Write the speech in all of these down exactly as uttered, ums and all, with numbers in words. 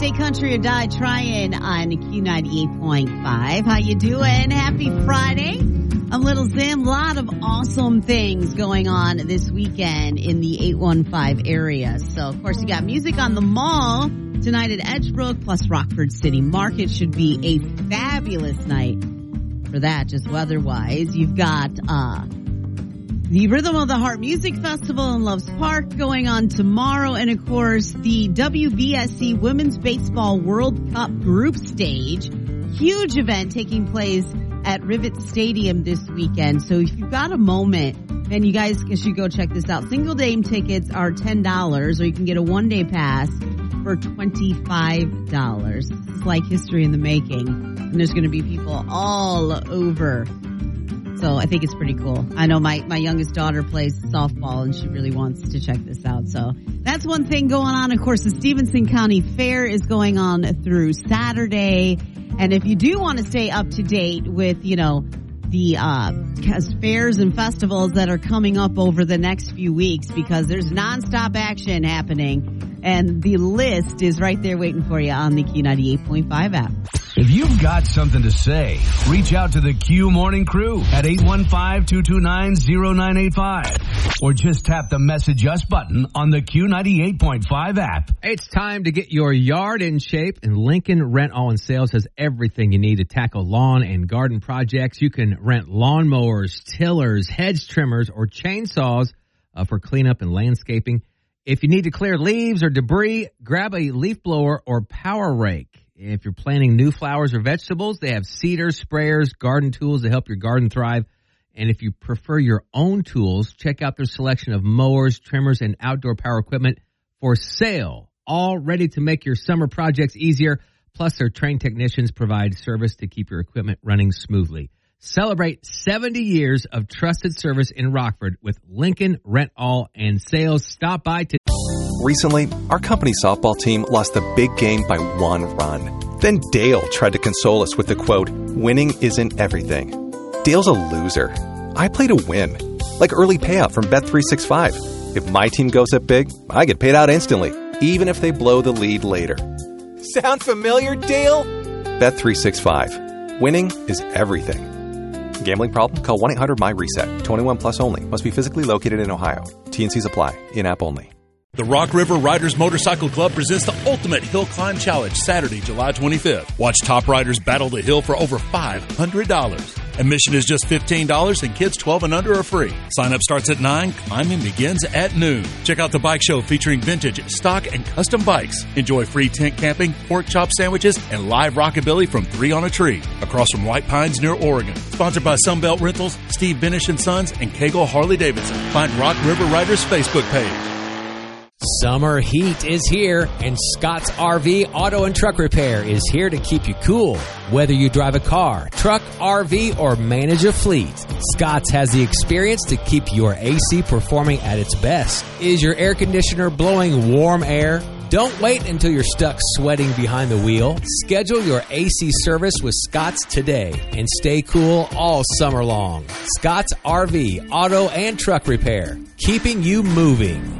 Stay country or die trying on Q ninety-eight point five. How you doing? Happy Friday. I'm Little Zim. A lot of awesome things going on this weekend in the eight one five area. So, of course, you got music on the mall tonight at Edgebrook, plus Rockford City Market. Should be a fabulous night for that, just weather-wise. You've got uh the Rhythm of the Heart Music Festival in Loves Park going on tomorrow. And, of course, the W B S C Women's Baseball World Cup Group Stage. Huge event taking place at Rivet Stadium this weekend. So if you've got a moment, then you guys should go check this out. Single game tickets are ten dollars, or you can get a one-day pass for twenty-five dollars. This is like history in the making. And there's going to be people all over. So I think it's pretty cool. I know my, my youngest daughter plays softball, and she really wants to check this out. So that's one thing going on. Of course, the Stevenson County Fair is going on through Saturday. And if you do want to stay up to date with, you know, the uh, fairs and festivals that are coming up over the next few weeks, because there's nonstop action happening, and the list is right there waiting for you on the Q ninety-eight point five app. If you've got something to say, reach out to the Q Morning Crew at eight one five, two two nine, zero nine eight five. Or just tap the Message Us button on the Q ninety-eight point five app. It's time to get your yard in shape, and Lincoln Rent All and Sales has everything you need to tackle lawn and garden projects. You can rent lawnmowers, tillers, hedge trimmers, or chainsaws uh, for cleanup and landscaping. If you need to clear leaves or debris, grab a leaf blower or power rake. If you're planting new flowers or vegetables, they have seeders, sprayers, garden tools to help your garden thrive. And if you prefer your own tools, check out their selection of mowers, trimmers, and outdoor power equipment for sale, all ready to make your summer projects easier. Plus, their trained technicians provide service to keep your equipment running smoothly. Celebrate seventy years of trusted service in Rockford with Lincoln Rent All and Sales. Stop by today. Recently, our company softball team lost the big game by one run. Then Dale tried to console us with the quote, "Winning isn't everything." Dale's a loser. I play to win. Like early payout from Bet three sixty-five. If my team goes up big, I get paid out instantly, even if they blow the lead later. Sound familiar, Dale? Bet three sixty-five. Winning is everything. Gambling problem? Call one eight hundred M Y reset. twenty-one plus only. Must be physically located in Ohio. T and Cs apply. In-app only. The Rock River Riders Motorcycle Club presents the Ultimate Hill Climb Challenge Saturday, July twenty-fifth. Watch top riders battle the hill for over five hundred dollars. Admission is just fifteen dollars, and kids twelve and under are free. Sign up starts at nine. Climbing begins at noon. Check out the bike show featuring vintage, stock, and custom bikes. Enjoy free tent camping, pork chop sandwiches, and live rockabilly from Three on a Tree across from White Pines near Oregon. Sponsored by Sunbelt Rentals, Steve Benish and Sons, and Kegel Harley Davidson. Find Rock River Riders Facebook page. Summer heat is here, and Scott's R V Auto and Truck Repair is here to keep you cool. Whether you drive a car, truck, R V, or manage a fleet, Scott's has the experience to keep your A C performing at its best. Is your air conditioner blowing warm air? Don't wait until you're stuck sweating behind the wheel. Schedule your A C service with Scott's today and stay cool all summer long. Scott's R V Auto and Truck Repair, keeping you moving.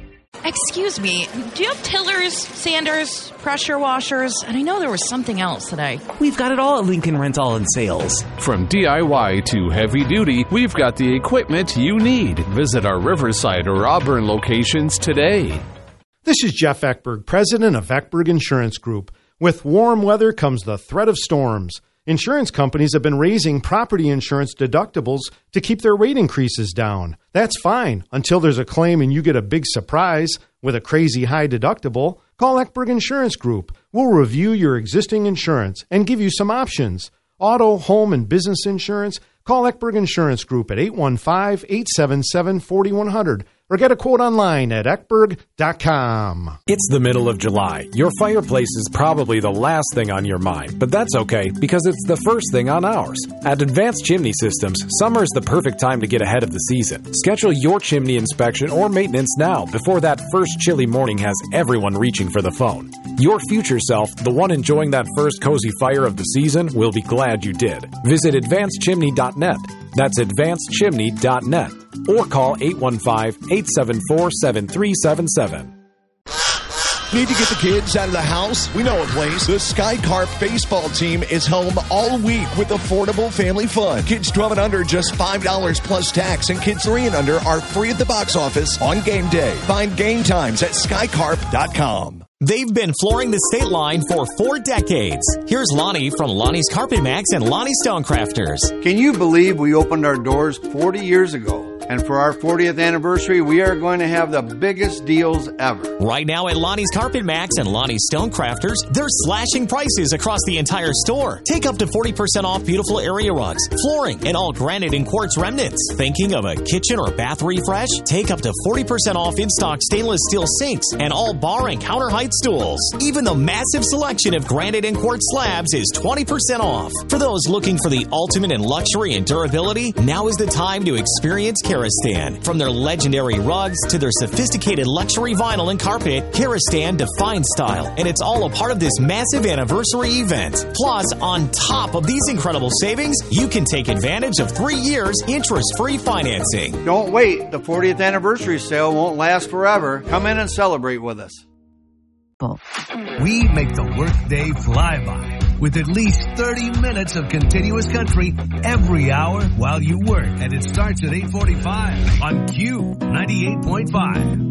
Excuse me, do you have tillers, sanders, pressure washers? And I know there was something else today. We've got it all at Lincoln Rent All and Sales. From D I Y to heavy duty, we've got the equipment you need. Visit our Riverside or Auburn locations today. This is Jeff Eckberg, president of Eckberg Insurance Group. With warm weather comes the threat of storms. Insurance companies have been raising property insurance deductibles to keep their rate increases down. That's fine until there's a claim and you get a big surprise with a crazy high deductible. Call Eckberg Insurance Group. We'll review your existing insurance and give you some options. Auto, home, and business insurance? Call Eckberg Insurance Group at eight one five, eight seven seven, four one zero zero or get a quote online at eckberg dot com. It's the middle of July. Your fireplace is probably the last thing on your mind, but that's okay because it's the first thing on ours. At Advanced Chimney Systems, summer is the perfect time to get ahead of the season. Schedule your chimney inspection or maintenance now before that first chilly morning has everyone reaching for the phone. Your future self, the one enjoying that first cozy fire of the season, will be glad you did. Visit advanced chimney dot net. That's advanced chimney dot net. Or call eight one five, eight seven four, seven three seven seven. Need to get the kids out of the house? We know a place. The Sky Carp baseball team is home all week with affordable family fun. Kids twelve and under just five dollars plus tax, and kids three and under are free at the box office on game day. Find game times at sky carp dot com. They've been flooring the state line for four decades. Here's Lonnie from Lonnie's Carpet Max and Lonnie Stonecrafters. Can you believe we opened our doors forty years ago? And for our fortieth anniversary, we are going to have the biggest deals ever. Right now at Lonnie's Carpet Max and Lonnie's Stonecrafters, they're slashing prices across the entire store. Take up to forty percent off beautiful area rugs, flooring, and all granite and quartz remnants. Thinking of a kitchen or bath refresh? Take up to forty percent off in-stock stainless steel sinks and all bar and counter height stools. Even the massive selection of granite and quartz slabs is twenty percent off. For those looking for the ultimate in luxury and durability, now is the time to experience Karastan. From their legendary rugs to their sophisticated luxury vinyl and carpet, Karastan defines style, and it's all a part of this massive anniversary event. Plus, on top of these incredible savings, you can take advantage of three years interest-free financing. Don't wait. The fortieth anniversary sale won't last forever. Come in and celebrate with us. We make the workday fly by with at least thirty minutes of continuous country every hour while you work. And it starts at eight forty-five on Q ninety-eight point five.